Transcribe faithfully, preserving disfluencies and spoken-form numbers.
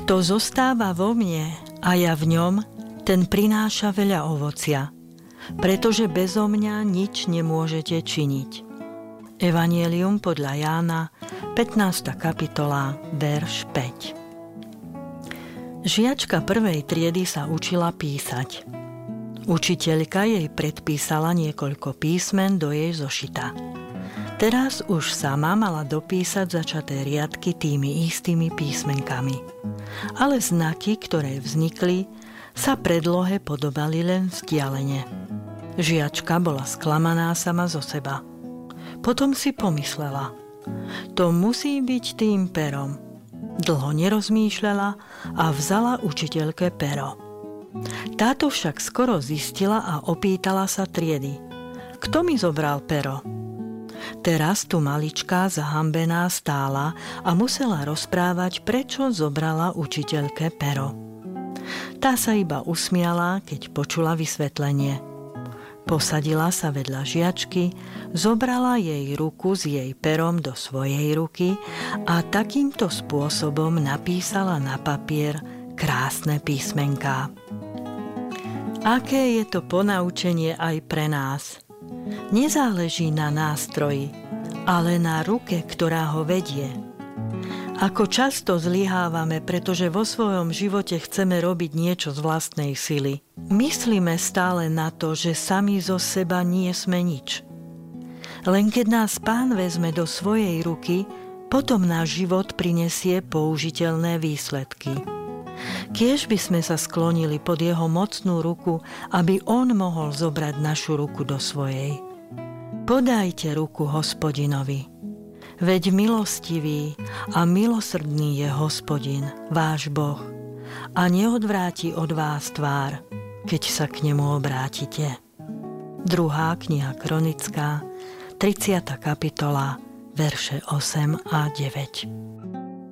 Kto zostáva vo mne a ja v ňom, ten prináša veľa ovocia, pretože bezo mňa nič nemôžete činiť. Evangelium podľa Jána, pätnásta kapitola, verš päť. Žiačka prvej triedy sa učila písať. Učiteľka jej predpísala niekoľko písmen do jej zošita. Teraz už sama mala dopísať začaté riadky tými istými písmenkami. Ale znaky, ktoré vznikli, sa predlohe podobali len vzdialene. Žiačka bola sklamaná sama zo seba. Potom si pomyslela, to musí byť tým perom. Dlho nerozmýšľala a vzala učiteľke pero. Táto však skoro zistila a opýtala sa triedy. Kto mi zobral pero? Teraz tu maličká zahambená stála a musela rozprávať, prečo zobrala učiteľke pero. Tá sa iba usmiala, keď počula vysvetlenie. Posadila sa vedľa žiačky, zobrala jej ruku s jej perom do svojej ruky a takýmto spôsobom napísala na papier krásne písmenká. Aké je to ponaučenie aj pre nás? Nezáleží na nástroji, ale na ruke, ktorá ho vedie. Ako často zlyhávame, pretože vo svojom živote chceme robiť niečo z vlastnej sily. Myslíme stále na to, že sami zo seba nie sme nič. Len keď nás Pán vezme do svojej ruky, potom náš život prinesie použiteľné výsledky. Kiež by sme sa sklonili pod jeho mocnú ruku, aby on mohol zobrať našu ruku do svojej. Podajte ruku Hospodinovi. Veď milostivý a milosrdný je Hospodin, váš Boh, a neodvráti od vás tvár, keď sa k nemu obrátite. Druhá kniha Kronická, tridsiata kapitola, verše osem a deväť.